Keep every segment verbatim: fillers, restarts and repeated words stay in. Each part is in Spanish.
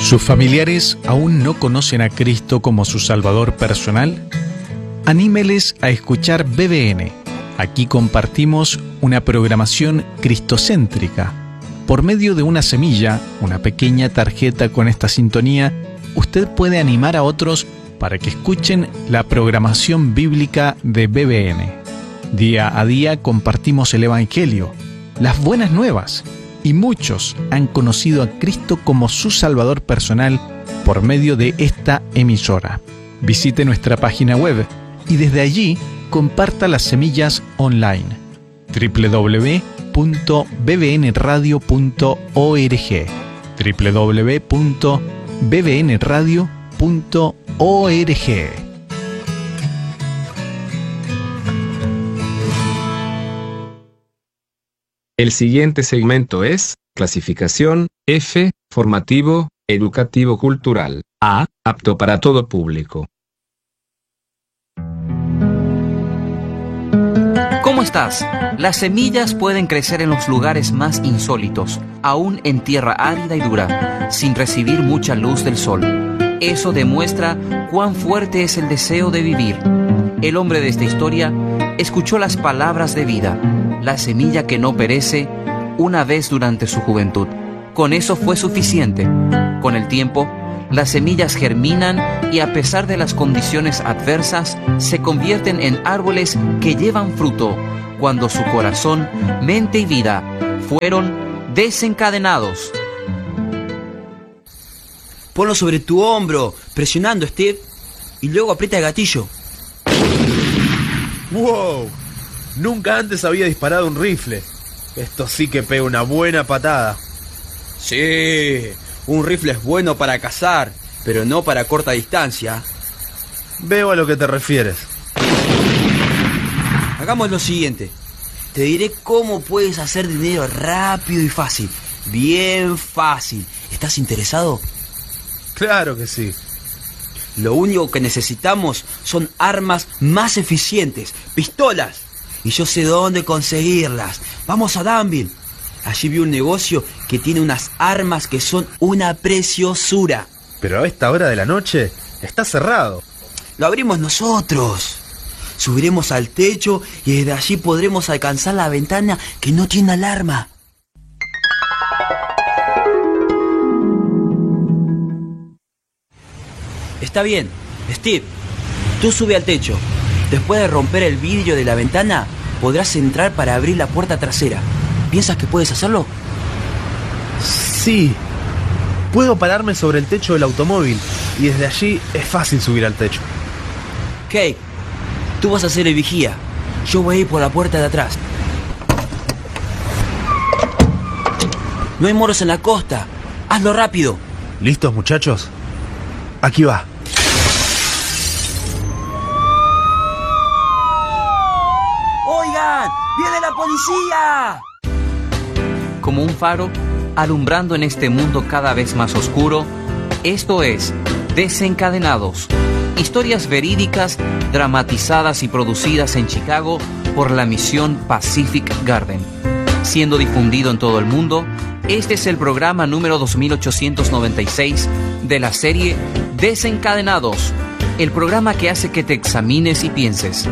¿Sus familiares aún no conocen a Cristo como su Salvador personal? Anímeles a escuchar B B N. Aquí compartimos una programación cristocéntrica. Por medio de una semilla, una pequeña tarjeta con esta sintonía, usted puede animar a otros para que escuchen la programación bíblica de B B N. Día a día compartimos el Evangelio, las buenas nuevas, y muchos han conocido a Cristo como su Salvador personal por medio de esta emisora. Visite nuestra página web y desde allí comparta las semillas online. doble u doble u doble u punto b b n radio punto org doble u doble u doble u punto b b n radio punto org. El siguiente segmento es clasificación F, formativo, educativo cultural. A, apto para todo público. ¿Cómo estás? Las semillas pueden crecer en los lugares más insólitos, aún en tierra árida y dura, sin recibir mucha luz del sol. Eso demuestra cuán fuerte es el deseo de vivir. El hombre de esta historia escuchó las palabras de vida, la semilla que no perece, una vez durante su juventud. Con eso fue suficiente. Con el tiempo, las semillas germinan y a pesar de las condiciones adversas, se convierten en árboles que llevan fruto cuando su corazón, mente y vida fueron desencadenados. Ponlo sobre tu hombro, presionando, Steve, y luego aprieta el gatillo. ¡Wow! Nunca antes había disparado un rifle. Esto sí que pega una buena patada. Sí, un rifle es bueno para cazar, pero no para corta distancia. Veo a lo que te refieres. Hagamos lo siguiente. Te diré cómo puedes hacer dinero rápido y fácil. Bien fácil. ¿Estás interesado? Claro que sí. Lo único que necesitamos son armas más eficientes, pistolas. Y yo sé dónde conseguirlas. Vamos a Danville. Allí vi un negocio que tiene unas armas que son una preciosura. Pero a esta hora de la noche está cerrado. Lo abrimos nosotros. Subiremos al techo y desde allí podremos alcanzar la ventana que no tiene alarma. Está bien, Steve. Tú sube al techo. Después de romper el vidrio de la ventana, podrás entrar para abrir la puerta trasera. ¿Piensas que puedes hacerlo? Sí. Puedo pararme sobre el techo del automóvil y desde allí es fácil subir al techo. Kate, tú vas a ser el vigía. Yo voy a ir por la puerta de atrás. No hay moros en la costa. Hazlo rápido. ¿Listos, muchachos? Aquí va. ¡Oigan! ¡Viene la policía! Como un faro, alumbrando en este mundo cada vez más oscuro, esto es Desencadenados. Historias verídicas, dramatizadas y producidas en Chicago por la misión Pacific Garden. Siendo difundido en todo el mundo, este es el programa número dos mil ochocientos noventa y seis de la serie Desencadenados, el programa que hace que te examines y pienses.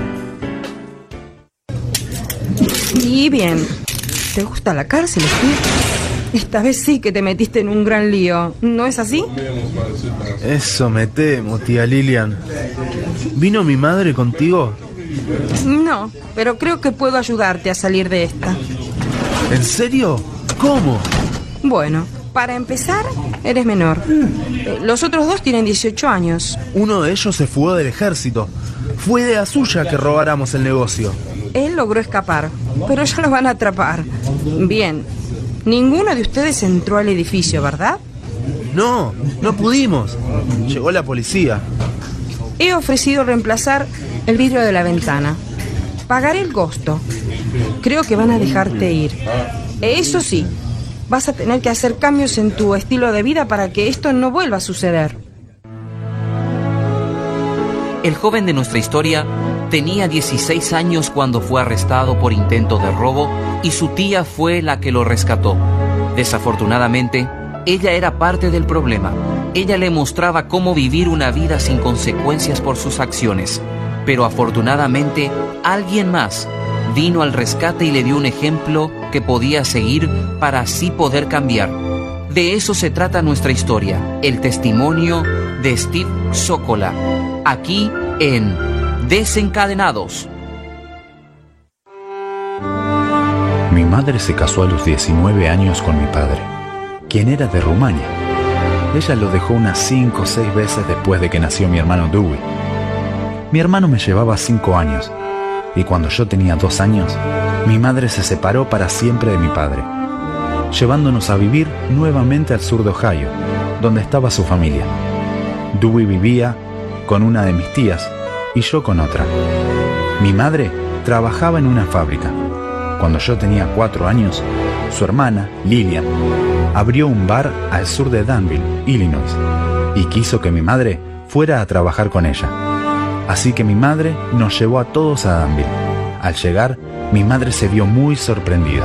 Y bien, ¿te gusta la cárcel, Steve? Esta vez sí que te metiste en un gran lío, ¿no es así? Eso me temo, tía Lillian. ¿Vino mi madre contigo? No, pero creo que puedo ayudarte a salir de esta. ¿En serio? ¿Cómo? Bueno, para empezar, eres menor. Eh, Los otros dos tienen dieciocho años. Uno de ellos se fugó del ejército. Fue idea suya que robáramos el negocio. Él logró escapar, pero ya lo van a atrapar. Bien, ninguno de ustedes entró al edificio, ¿verdad? No, no pudimos. Llegó la policía. He ofrecido reemplazar el vidrio de la ventana. Pagaré el costo. Creo que van a dejarte ir. Eso sí, vas a tener que hacer cambios en tu estilo de vida para que esto no vuelva a suceder. El joven de nuestra historia tenía dieciséis años cuando fue arrestado por intento de robo y su tía fue la que lo rescató. Desafortunadamente, ella era parte del problema, Ella le mostraba cómo vivir una vida sin consecuencias por sus acciones. Pero afortunadamente, alguien más vino al rescate y le dio un ejemplo que podía seguir para así poder cambiar. De eso se trata nuestra historia, el testimonio de Steve Sokolow, aquí en Desencadenados. Mi madre se casó a los diecinueve años con mi padre, quien era de Rumania. Ella lo dejó unas cinco o seis veces después de que nació mi hermano Dewey. Mi hermano me llevaba cinco años, y cuando yo tenía dos años, mi madre se separó para siempre de mi padre, llevándonos a vivir nuevamente al sur de Ohio, donde estaba su familia. Dewey vivía con una de mis tías y yo con otra. Mi madre trabajaba en una fábrica. Cuando yo tenía cuatro años, su hermana, Lillian, abrió un bar al sur de Danville, Illinois, y quiso que mi madre fuera a trabajar con ella. Así que mi madre nos llevó a todos a Danville. Al llegar, mi madre se vio muy sorprendida.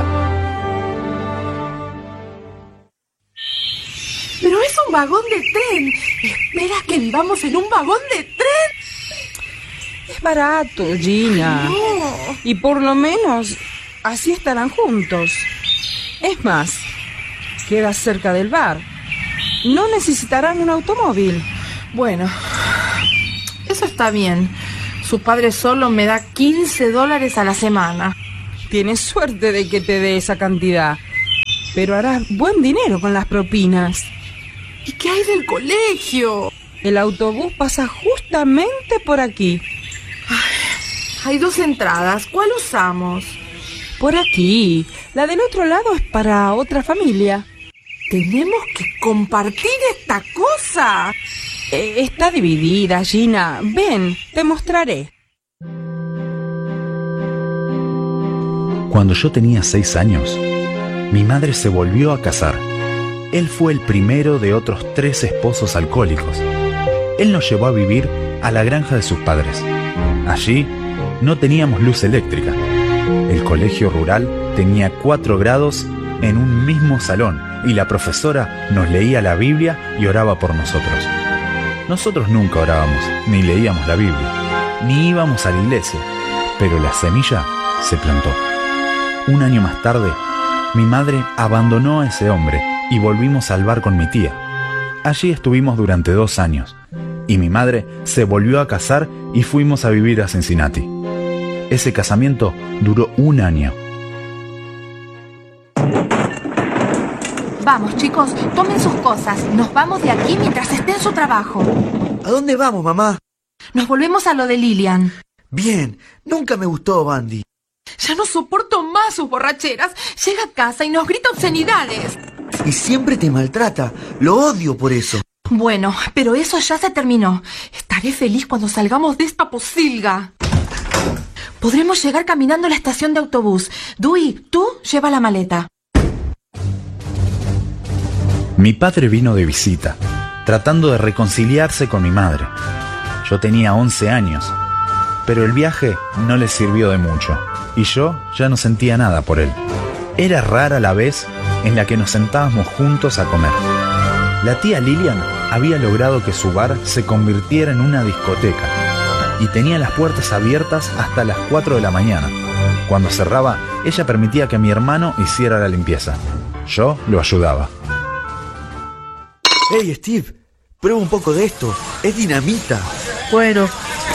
¡Pero es un vagón de tren! ¿Esperas que vivamos en un vagón de tren? Es barato, Gina. No. Y por lo menos así estarán juntos. Es más, queda cerca del bar. No necesitarán un automóvil. Bueno, eso está bien. Su padre solo me da quince dólares a la semana. Tienes suerte de que te dé esa cantidad. Pero harás buen dinero con las propinas. ¿Y qué hay del colegio? El autobús pasa justamente por aquí. Ay, hay dos entradas. ¿Cuál usamos? Por aquí. La del otro lado es para otra familia. ¿Tenemos que compartir esta cosa? Eh, está dividida, Gina. Ven, te mostraré. Cuando yo tenía seis años, mi madre se volvió a casar. Él fue el primero de otros tres esposos alcohólicos. Él nos llevó a vivir a la granja de sus padres. Allí no teníamos luz eléctrica. El colegio rural tenía cuatro grados en un mismo salón y la profesora nos leía la Biblia y oraba por nosotros. Nosotros nunca orábamos, ni leíamos la Biblia, ni íbamos a la iglesia, pero la semilla se plantó. Un año más tarde, mi madre abandonó a ese hombre y volvimos al bar con mi tía. Allí estuvimos durante dos años, y mi madre se volvió a casar y fuimos a vivir a Cincinnati. Ese casamiento duró un año. Vamos, chicos, tomen sus cosas. Nos vamos de aquí mientras esté en su trabajo. ¿A dónde vamos, mamá? Nos volvemos a lo de Lillian. Bien, nunca me gustó Bandy. Ya no soporto más sus borracheras. Llega a casa y nos grita obscenidades. Y siempre te maltrata. Lo odio por eso. Bueno, pero eso ya se terminó. Estaré feliz cuando salgamos de esta posilga. Podremos llegar caminando a la estación de autobús. Dewey, tú lleva la maleta. Mi padre vino de visita, tratando de reconciliarse con mi madre. Yo tenía once años, pero el viaje no le sirvió de mucho, y yo ya no sentía nada por él. Era rara la vez en la que nos sentábamos juntos a comer. La tía Lillian había logrado que su bar se convirtiera en una discoteca, y tenía las puertas abiertas hasta las cuatro de la mañana. Cuando cerraba, ella permitía que mi hermano hiciera la limpieza. Yo lo ayudaba. Hey, Steve, prueba un poco de esto. Es dinamita. Bueno.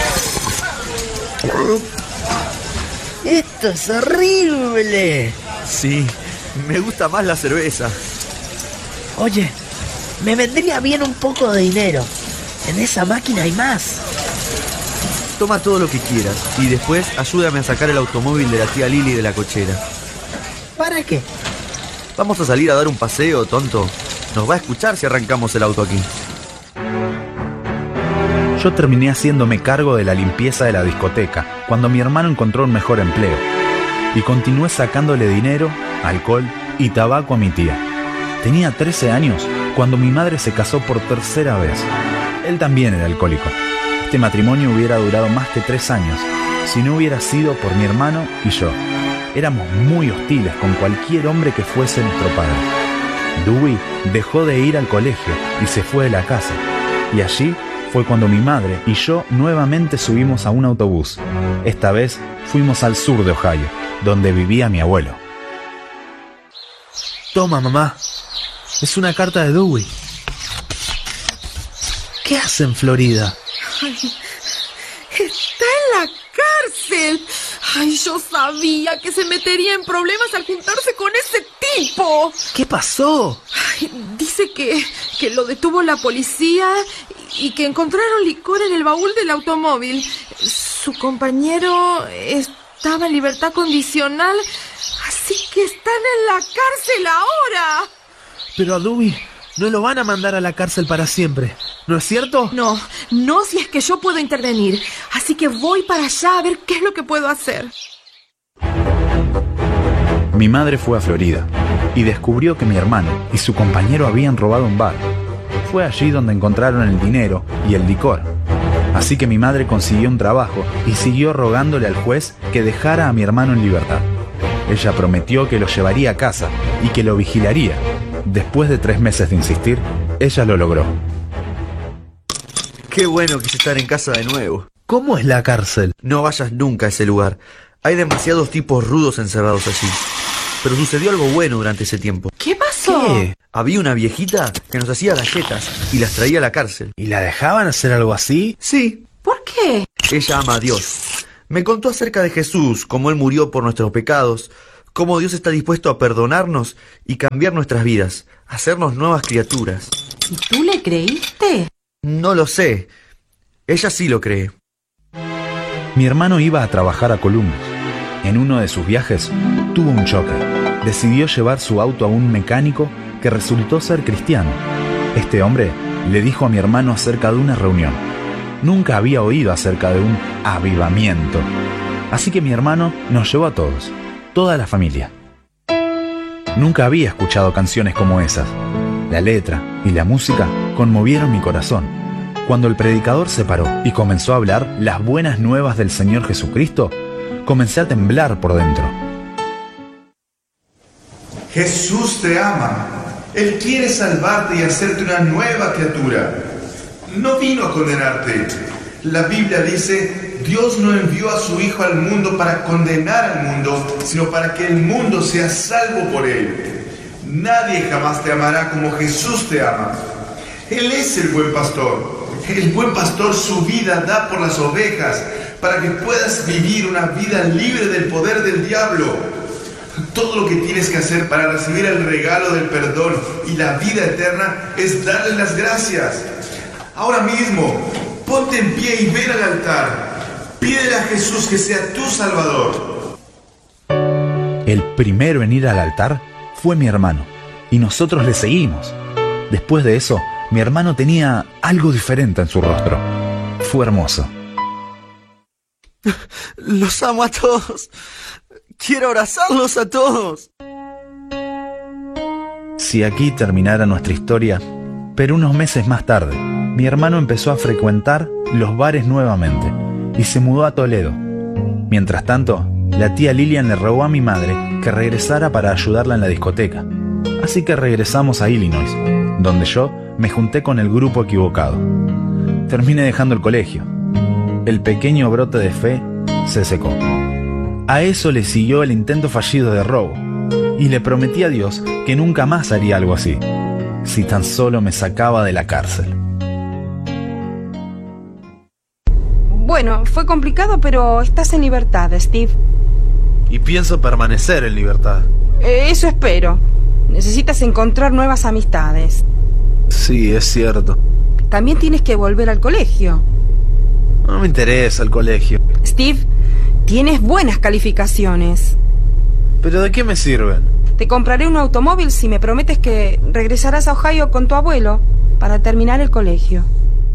¡Esto es horrible! Sí, me gusta más la cerveza. Oye, me vendría bien un poco de dinero. En esa máquina hay más. Toma todo lo que quieras y después ayúdame a sacar el automóvil de la tía Lily de la cochera. ¿Para qué? Vamos a salir a dar un paseo, tonto. Nos va a escuchar si arrancamos el auto aquí. Yo terminé haciéndome cargo de la limpieza de la discoteca cuando mi hermano encontró un mejor empleo, y continué sacándole dinero, alcohol y tabaco a mi tía. Tenía trece años cuando mi madre se casó por tercera vez. Él también era alcohólico. Este matrimonio hubiera durado más que tres años si no hubiera sido por mi hermano y yo. Éramos muy hostiles con cualquier hombre que fuese nuestro padre. Dewey dejó de ir al colegio y se fue de la casa. Y allí fue cuando mi madre y yo nuevamente subimos a un autobús. Esta vez fuimos al sur de Ohio, donde vivía mi abuelo. Toma, mamá. Es una carta de Dewey. ¿Qué hace en Florida? Ay, está en la cárcel. Ay, yo sabía que se metería en problemas al juntarse con ese tipo. ¿Qué pasó? Ay, dice que, que lo detuvo la policía y que encontraron licor en el baúl del automóvil. Su compañero estaba en libertad condicional, así que están en la cárcel ahora. Pero a Dewey no lo van a mandar a la cárcel para siempre, ¿no es cierto? No, no si es que yo puedo intervenir. Así que voy para allá a ver qué es lo que puedo hacer. Mi madre fue a Florida y descubrió que mi hermano y su compañero habían robado un bar. Fue allí donde encontraron el dinero y el licor. Así que mi madre consiguió un trabajo y siguió rogándole al juez que dejara a mi hermano en libertad. Ella prometió que lo llevaría a casa y que lo vigilaría. Después de tres meses de insistir, ella lo logró. Qué bueno que estar en casa de nuevo. ¿Cómo es la cárcel? No vayas nunca a ese lugar. Hay demasiados tipos rudos encerrados allí. Pero sucedió algo bueno durante ese tiempo. ¿Qué pasó? ¿Qué? Había una viejita que nos hacía galletas y las traía a la cárcel. ¿Y la dejaban hacer algo así? Sí. ¿Por qué? Ella ama a Dios. Me contó acerca de Jesús, cómo Él murió por nuestros pecados, cómo Dios está dispuesto a perdonarnos y cambiar nuestras vidas, hacernos nuevas criaturas. ¿Y tú le creíste? No lo sé. Ella sí lo cree. Mi hermano iba a trabajar a Columbus. En uno de sus viajes tuvo un choque. Decidió llevar su auto a un mecánico que resultó ser cristiano. Este hombre le dijo a mi hermano acerca de una reunión. Nunca había oído acerca de un avivamiento. Así que mi hermano nos llevó a todos, toda la familia. Nunca había escuchado canciones como esas. La letra y la música conmovieron mi corazón. Cuando el predicador se paró y comenzó a hablar las buenas nuevas del Señor Jesucristo, comencé a temblar por dentro. Jesús te ama. Él quiere salvarte y hacerte una nueva criatura. No vino a condenarte. La Biblia dice, Dios no envió a su Hijo al mundo para condenar al mundo, sino para que el mundo sea salvo por él. Nadie jamás te amará como Jesús te ama. Él es el buen pastor. El buen pastor su vida da por las ovejas para que puedas vivir una vida libre del poder del diablo. Todo lo que tienes que hacer para recibir el regalo del perdón y la vida eterna es darle las gracias. Ahora mismo, ponte en pie y ven al altar. Pídele a Jesús que sea tu Salvador. El primero en ir al altar fue mi hermano, y nosotros le seguimos. Después de eso, mi hermano tenía algo diferente en su rostro. Fue hermoso. Los amo a todos. Quiero abrazarlos a todos. Si aquí terminara nuestra historia, pero unos meses más tarde, mi hermano empezó a frecuentar los bares nuevamente y se mudó a Toledo. Mientras tanto, la tía Lilian le rogó a mi madre que regresara para ayudarla en la discoteca. Así que regresamos a Illinois, donde yo me junté con el grupo equivocado. Terminé dejando el colegio. El pequeño brote de fe se secó. A eso le siguió el intento fallido de robo, y le prometí a Dios que nunca más haría algo así, si tan solo me sacaba de la cárcel. Bueno, fue complicado, pero estás en libertad, Steve. Y pienso permanecer en libertad. Eh, eso espero. Necesitas encontrar nuevas amistades. Sí, es cierto. También tienes que volver al colegio. No me interesa el colegio. Steve, tienes buenas calificaciones. ¿Pero de qué me sirven? Te compraré un automóvil si me prometes que regresarás a Ohio con tu abuelo para terminar el colegio.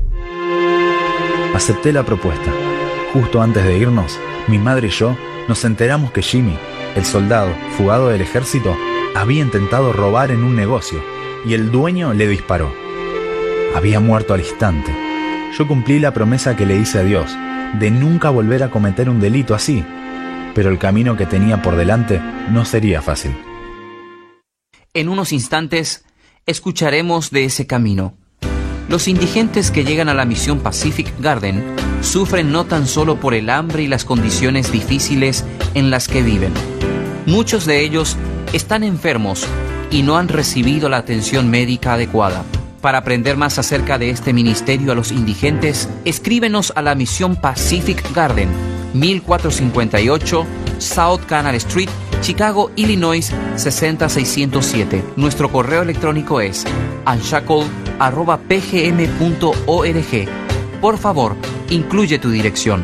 Acepté la propuesta. Justo antes de irnos, mi madre y yo nos enteramos que Jimmy, el soldado fugado del ejército, había intentado robar en un negocio y el dueño le disparó. Había muerto al instante. Yo cumplí la promesa que le hice a Dios de nunca volver a cometer un delito así, pero el camino que tenía por delante no sería fácil. En unos instantes, escucharemos de ese camino. Los indigentes que llegan a la misión Pacific Garden sufren no tan solo por el hambre y las condiciones difíciles en las que viven. Muchos de ellos están enfermos y no han recibido la atención médica adecuada. Para aprender más acerca de este ministerio a los indigentes, escríbenos a la misión Pacific Garden, mil cuatrocientos cincuenta y ocho South Canal Street, Chicago, Illinois seis cero seiscientos siete. Nuestro correo electrónico es unshackle arroba p g m punto org. Por favor, incluye tu dirección.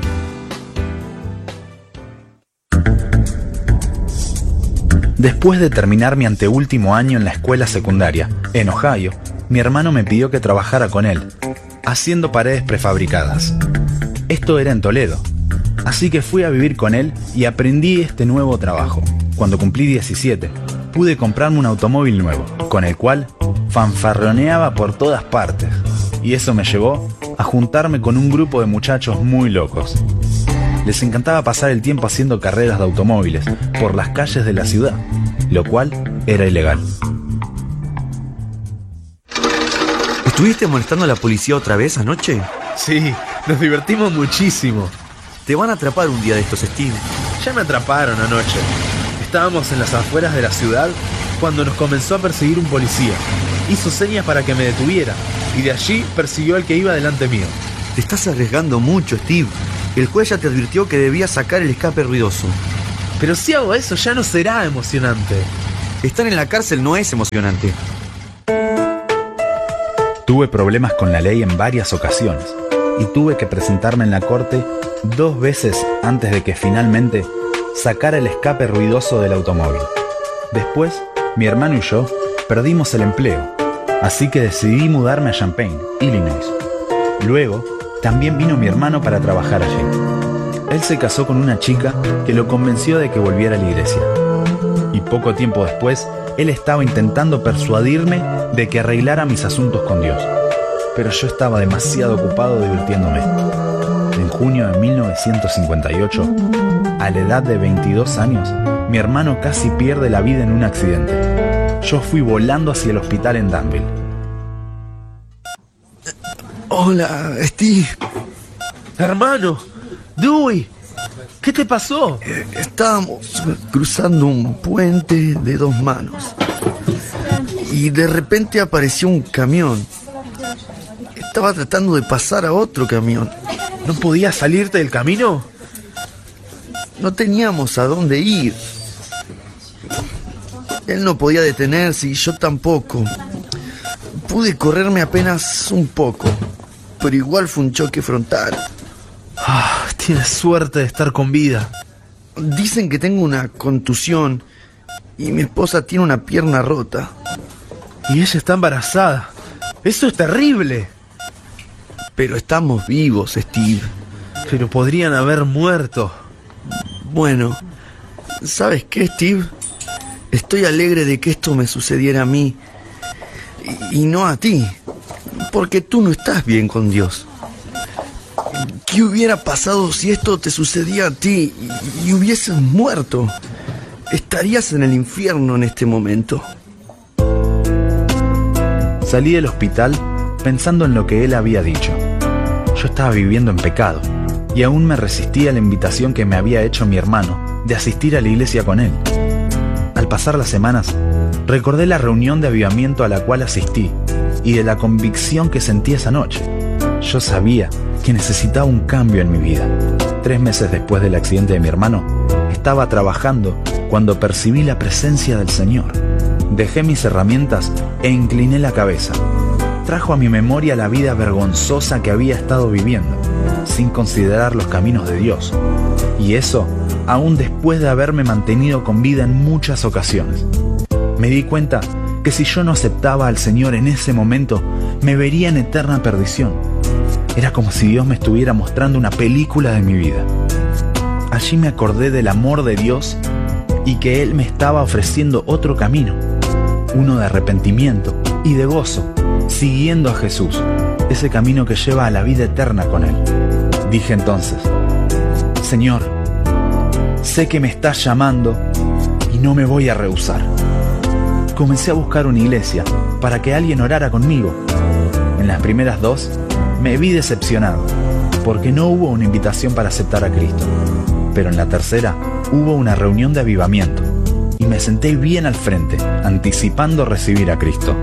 Después de terminar mi anteúltimo año en la escuela secundaria, en Ohio, mi hermano me pidió que trabajara con él, haciendo paredes prefabricadas. Esto era en Toledo, así que fui a vivir con él y aprendí este nuevo trabajo. Cuando cumplí diecisiete, pude comprarme un automóvil nuevo, con el cual fanfarroneaba por todas partes, y eso me llevó a juntarme con un grupo de muchachos muy locos. Les encantaba pasar el tiempo haciendo carreras de automóviles por las calles de la ciudad, lo cual era ilegal. ¿Estuviste molestando a la policía otra vez anoche? Sí, nos divertimos muchísimo. Te van a atrapar un día de estos, Steve. Ya me atraparon anoche. Estábamos en las afueras de la ciudad cuando nos comenzó a perseguir un policía. Hizo señas para que me detuviera y de allí persiguió al que iba delante mío. Te estás arriesgando mucho, Steve. El juez ya te advirtió que debías sacar el escape ruidoso. Pero si hago eso ya no será emocionante. Estar en la cárcel no es emocionante. Tuve problemas con la ley en varias ocasiones y tuve que presentarme en la corte dos veces antes de que finalmente sacara el escape ruidoso del automóvil. Después, mi hermano y yo perdimos el empleo, así que decidí mudarme a Champaign, Illinois. Luego, también vino mi hermano para trabajar allí. Él se casó con una chica que lo convenció de que volviera a la iglesia. Y poco tiempo después, él estaba intentando persuadirme de que arreglara mis asuntos con Dios. Pero yo estaba demasiado ocupado divirtiéndome. En junio de mil novecientos cincuenta y ocho, a la edad de veintidós años, mi hermano casi pierde la vida en un accidente. Yo fui volando hacia el hospital en Danville. Hola, Steve. Hermano, Dewey, ¿qué te pasó? Eh, estábamos cruzando un puente de dos manos y de repente apareció un camión. Estaba tratando de pasar a otro camión. ¿No podías salirte del camino? No teníamos a dónde ir. Él no podía detenerse y yo tampoco. Pude correrme apenas un poco, pero igual fue un choque frontal. Ah, tienes suerte de estar con vida. Dicen que tengo una contusión y mi esposa tiene una pierna rota. Y ella está embarazada. ¡Eso es terrible! Pero estamos vivos, Steve. Pero podrían haber muerto. Bueno, ¿sabes qué, Steve? Estoy alegre de que esto me sucediera a mí y, y no a ti, porque tú no estás bien con Dios. ¿Qué hubiera pasado si esto te sucedía a ti y, y hubieses muerto? Estarías en el infierno en este momento. Salí del hospital pensando en lo que él había dicho. Yo estaba viviendo en pecado y aún me resistía a la invitación que me había hecho mi hermano de asistir a la iglesia con él. Al pasar las semanas, recordé la reunión de avivamiento a la cual asistí y de la convicción que sentí esa noche. Yo sabía que necesitaba un cambio en mi vida. Tres meses después del accidente de mi hermano, estaba trabajando cuando percibí la presencia del Señor. Dejé mis herramientas e incliné la cabeza. Trajo a mi memoria la vida vergonzosa que había estado viviendo, sin considerar los caminos de Dios. Y eso, aún después de haberme mantenido con vida en muchas ocasiones. Me di cuenta que si yo no aceptaba al Señor en ese momento, me vería en eterna perdición. Era como si Dios me estuviera mostrando una película de mi vida. Allí me acordé del amor de Dios y que Él me estaba ofreciendo otro camino, uno de arrepentimiento y de gozo, siguiendo a Jesús, ese camino que lleva a la vida eterna con Él. Dije entonces: Señor, sé que me estás llamando y no me voy a rehusar. comencé a buscar una iglesia para que alguien orara conmigo. En las primeras dos me vi decepcionado, porque no hubo una invitación para aceptar a Cristo. Pero en la tercera hubo una reunión de avivamiento y me senté bien al frente, anticipando recibir a Cristo.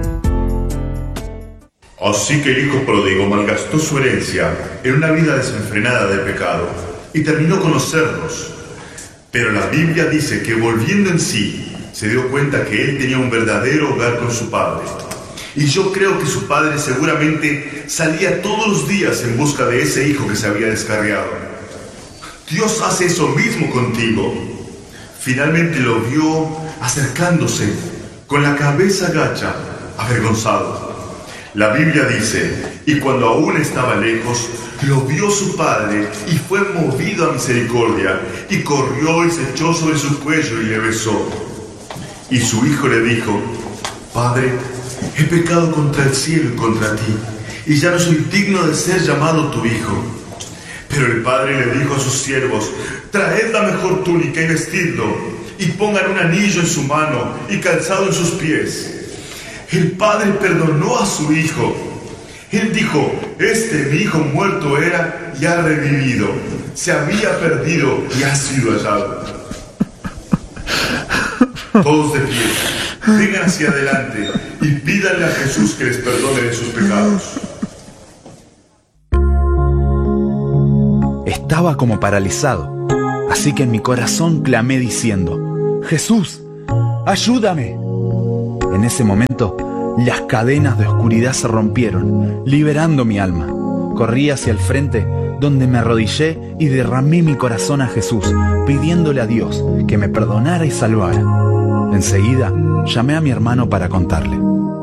Así que el hijo pródigo malgastó su herencia en una vida desenfrenada de pecado y terminó con los cerdos. Pero la Biblia dice que volviendo en sí, se dio cuenta que él tenía un verdadero hogar con su padre. Y yo creo que su padre seguramente salía todos los días en busca de ese hijo que se había descarriado. Dios hace eso mismo contigo. Finalmente lo vio acercándose, con la cabeza gacha, avergonzado. La Biblia dice, y cuando aún estaba lejos, lo vio su padre y fue movido a misericordia, y corrió y se echó sobre su cuello y le besó. Y su hijo le dijo, Padre, he pecado contra el cielo y contra ti, y ya no soy digno de ser llamado tu hijo. Pero el padre le dijo a sus siervos, traed la mejor túnica y vestidlo, y pongan un anillo en su mano y calzado en sus pies. El padre perdonó a su hijo. Él dijo, este mi hijo muerto era y ha revivido. Se había perdido y ha sido hallado. Todos de pie, vengan hacia adelante y pídanle a Jesús que les perdone de sus pecados. Estaba como paralizado, así que en mi corazón clamé diciendo, Jesús, ayúdame. En ese momento, las cadenas de oscuridad se rompieron, liberando mi alma. Corrí hacia el frente, donde me arrodillé y derramé mi corazón a Jesús, pidiéndole a Dios que me perdonara y salvara. Enseguida, llamé a mi hermano para contarle.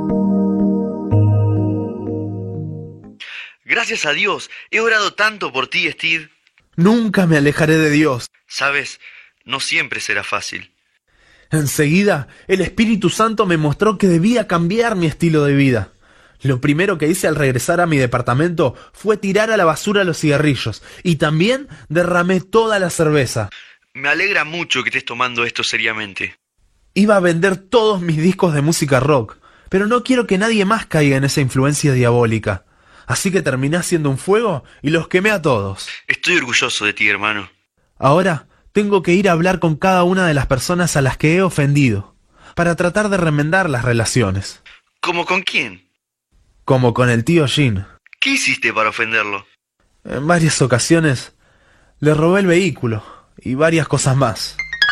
Gracias a Dios, he orado tanto por ti, Steve. Nunca me alejaré de Dios. Sabes, no siempre será fácil. Enseguida, el Espíritu Santo me mostró que debía cambiar mi estilo de vida. Lo primero que hice al regresar a mi departamento fue tirar a la basura los cigarrillos y también derramé toda la cerveza. Me alegra mucho que estés tomando esto seriamente. Iba a vender todos mis discos de música rock, pero no quiero que nadie más caiga en esa influencia diabólica. Así que terminé haciendo un fuego y los quemé a todos. Estoy orgulloso de ti, hermano. Ahora tengo que ir a hablar con cada una de las personas a las que he ofendido, para tratar de remendar las relaciones. ¿Cómo con quién? Como con el tío Jin. ¿Qué hiciste para ofenderlo? En varias ocasiones le robé el vehículo y varias cosas más.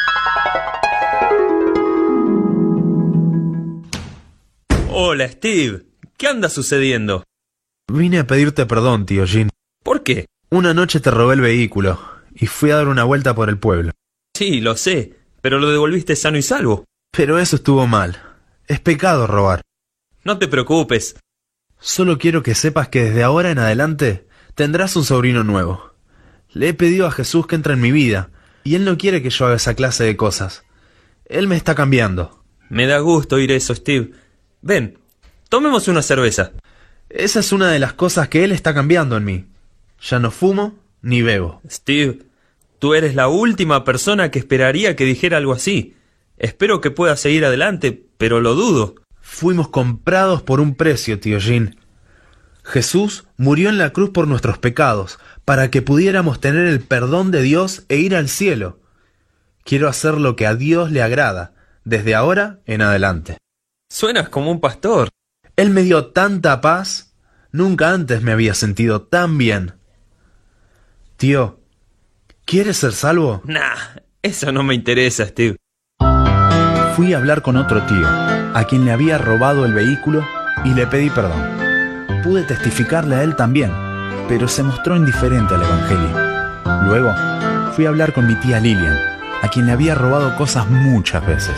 Hola, Steve. ¿Qué anda sucediendo? Vine a pedirte perdón, tío Jin. ¿Por qué? Una noche te robé el vehículo y fui a dar una vuelta por el pueblo. Sí, lo sé, pero lo devolviste sano y salvo. Pero eso estuvo mal. Es pecado robar. No te preocupes. Solo quiero que sepas que desde ahora en adelante tendrás un sobrino nuevo. Le he pedido a Jesús que entre en mi vida y Él no quiere que yo haga esa clase de cosas. Él me está cambiando. Me da gusto oír eso, Steve. Ven, tomemos una cerveza. Esa es una de las cosas que Él está cambiando en mí. Ya no fumo ni bebo. Steve, tú eres la última persona que esperaría que dijera algo así. Espero que puedas seguir adelante, pero lo dudo. Fuimos comprados por un precio, tío Jin. Jesús murió en la cruz por nuestros pecados, para que pudiéramos tener el perdón de Dios e ir al cielo. Quiero hacer lo que a Dios le agrada, desde ahora en adelante. Suenas como un pastor. Él me dio tanta paz. Nunca antes me había sentido tan bien. Tío, ¿quieres ser salvo? Nah, eso no me interesa, Steve. Fui a hablar con otro tío, a quien le había robado el vehículo, y le pedí perdón. Pude testificarle a él también, pero se mostró indiferente al evangelio. Luego, fui a hablar con mi tía Lilian, a quien le había robado cosas muchas veces.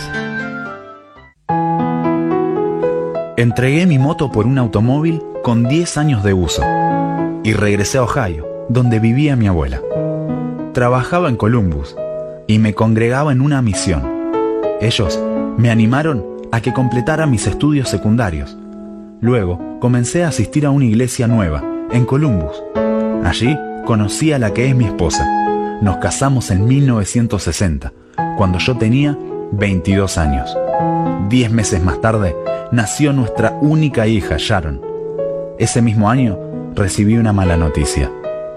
Entregué mi moto por un automóvil con diez años de uso y regresé a Ohio, donde vivía mi abuela. Trabajaba en Columbus y me congregaba en una misión. Ellos me animaron a que completara mis estudios secundarios. Luego comencé a asistir a una iglesia nueva, en Columbus. Allí conocí a la que es mi esposa. Nos casamos en mil novecientos sesenta, cuando yo tenía veintidós años. Diez meses más tarde, nació nuestra única hija, Sharon. Ese mismo año, recibí una mala noticia.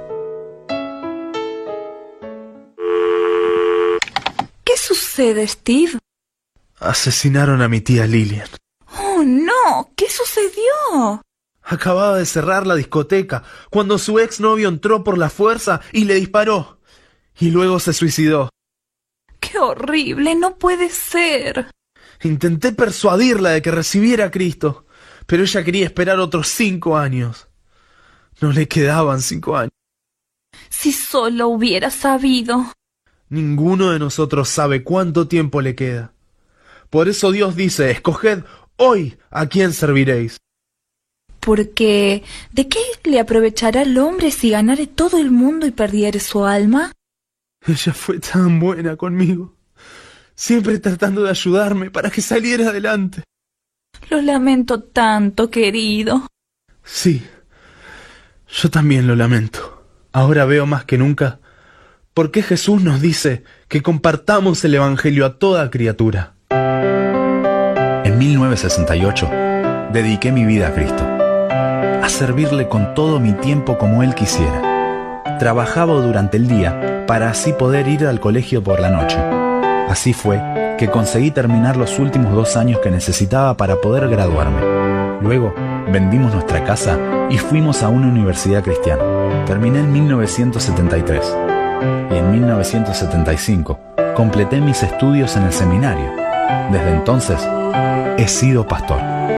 ¿Qué sucede, Steve? Asesinaron a mi tía Lillian. ¡Oh, no! ¿Qué sucedió? Acababa de cerrar la discoteca cuando su exnovio entró por la fuerza y le disparó. Y luego se suicidó. ¡Qué horrible! ¡No puede ser! Intenté persuadirla de que recibiera a Cristo, pero ella quería esperar otros cinco años. No le quedaban cinco años. Si solo hubiera sabido. Ninguno de nosotros sabe cuánto tiempo le queda. Por eso Dios dice, escoged hoy a quién serviréis. Porque, ¿de qué le aprovechará el hombre si ganare todo el mundo y perdiere su alma? Ella fue tan buena conmigo, siempre tratando de ayudarme para que saliera adelante. Lo lamento tanto, querido. Sí, yo también lo lamento. Ahora veo más que nunca por qué Jesús nos dice que compartamos el Evangelio a toda criatura. En mil novecientos sesenta y ocho, dediqué mi vida a Cristo, a servirle con todo mi tiempo como Él quisiera. Trabajaba durante el día para así poder ir al colegio por la noche. Así fue que conseguí terminar los últimos dos años que necesitaba para poder graduarme. Luego, vendimos nuestra casa y fuimos a una universidad cristiana. Terminé en mil novecientos setenta y tres y en mil novecientos setenta y cinco completé mis estudios en el seminario. Desde entonces, he sido pastor.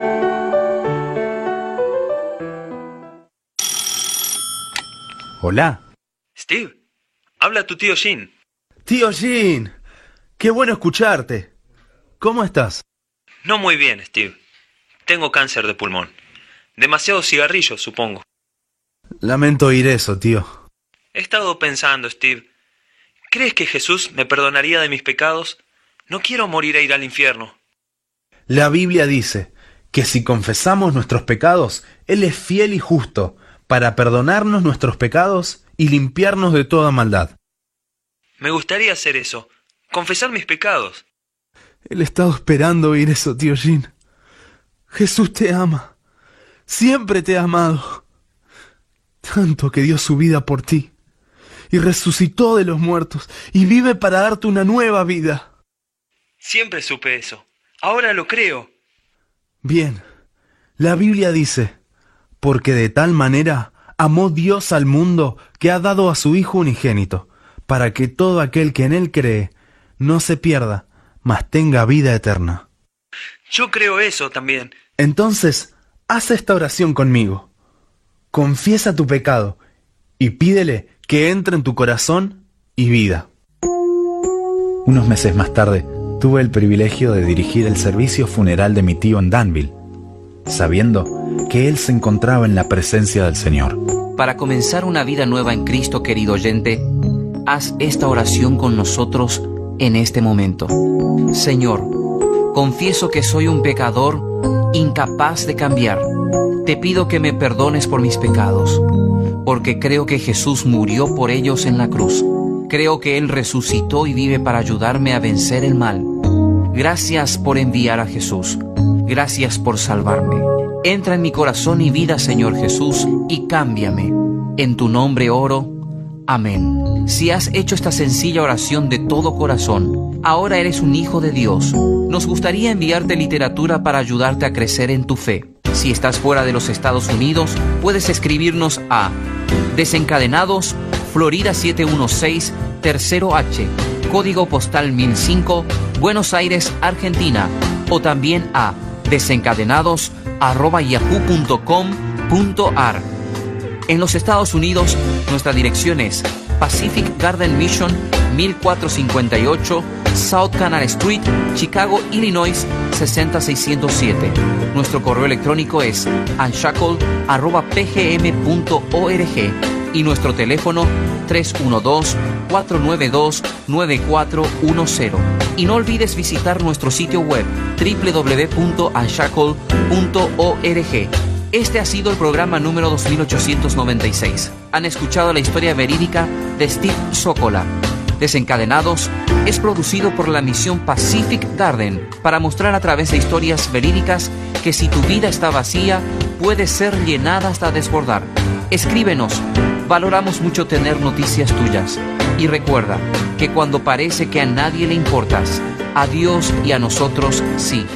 Hola. Steve, habla tu tío Jean. Tío Jean, qué bueno escucharte. ¿Cómo estás? No muy bien, Steve. Tengo cáncer de pulmón. Demasiados cigarrillos, supongo. Lamento oír eso, tío. He estado pensando, Steve. ¿Crees que Jesús me perdonaría de mis pecados? No quiero morir e ir al infierno. La Biblia dice que si confesamos nuestros pecados, Él es fiel y justo para perdonarnos nuestros pecados y limpiarnos de toda maldad. Me gustaría hacer eso, confesar mis pecados. Él ha estado esperando oír eso, tío Jean. Jesús te ama. Siempre te ha amado. Tanto que dio su vida por ti. Y resucitó de los muertos. Y vive para darte una nueva vida. Siempre supe eso. Ahora lo creo. Bien. La Biblia dice, porque de tal manera amó Dios al mundo que ha dado a su Hijo unigénito, para que todo aquel que en Él cree no se pierda, mas tenga vida eterna. Yo creo eso también. Entonces, haz esta oración conmigo. Confiesa tu pecado y pídele que entre en tu corazón y vida. Unos meses más tarde, tuve el privilegio de dirigir el servicio funeral de mi tío en Danville, sabiendo que él se encontraba en la presencia del Señor. Para comenzar una vida nueva en Cristo, querido oyente, haz esta oración con nosotros en este momento. Señor, confieso que soy un pecador incapaz de cambiar. Te pido que me perdones por mis pecados, porque creo que Jesús murió por ellos en la cruz. Creo que Él resucitó y vive para ayudarme a vencer el mal. Gracias por enviar a Jesús. Gracias por salvarme. Entra en mi corazón y vida, Señor Jesús, y cámbiame. En tu nombre oro. Amén. Si has hecho esta sencilla oración de todo corazón, ahora eres un hijo de Dios. Nos gustaría enviarte literatura para ayudarte a crecer en tu fe. Si estás fuera de los Estados Unidos, puedes escribirnos a Desencadenados, Florida siete uno seis, Tercero H, Código Postal mil cinco, Buenos Aires, Argentina, o también a desencadenados arroba yahoo punto com punto ar. En los Estados Unidos, nuestra dirección es Pacific Garden Mission mil cuatrocientos cincuenta y ocho, South Canal Street, Chicago, Illinois seis cero seis cero siete. Nuestro correo electrónico es unshackled arroba p g m punto org y nuestro teléfono tres uno dos, cuatro nueve dos, nueve cuatro uno cero. Y no olvides visitar nuestro sitio web doble u doble u doble u punto unshackled punto org. Este ha sido el programa número dos mil ochocientos noventa y seis. Han escuchado la historia verídica de Steve Sokolow. Desencadenados es producido por la misión Pacific Garden para mostrar a través de historias verídicas que si tu vida está vacía, puede ser llenada hasta desbordar. Escríbenos, valoramos mucho tener noticias tuyas. Y recuerda que cuando parece que a nadie le importas, a Dios y a nosotros sí.